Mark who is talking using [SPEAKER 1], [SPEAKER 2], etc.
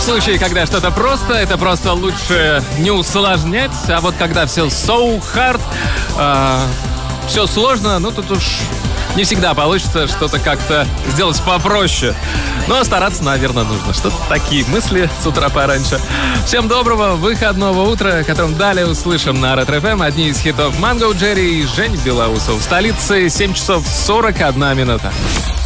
[SPEAKER 1] случае, когда что-то просто, это просто лучше не усложнять. А вот когда все so hard, все сложно, ну тут уж не всегда получится что-то как-то сделать попроще. Но стараться, наверное, нужно. Что-то такие мысли с утра пораньше. Всем доброго выходного утра, которым далее услышим на Ретро-ФМ одни из хитов Манго Джерри и Жень Белоусов. В столице 7 часов 41 минута.